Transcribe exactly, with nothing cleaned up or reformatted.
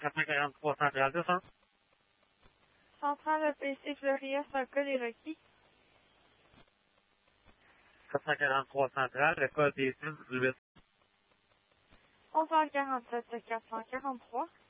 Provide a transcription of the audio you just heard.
quatre cent quarante-trois Centrale deux cents. Centrale E P C Fleury-Est, un code est requis. quatre cent quarante-trois Centrale, le code est six huit. onze heures quarante-sept, quatre cent quarante-trois.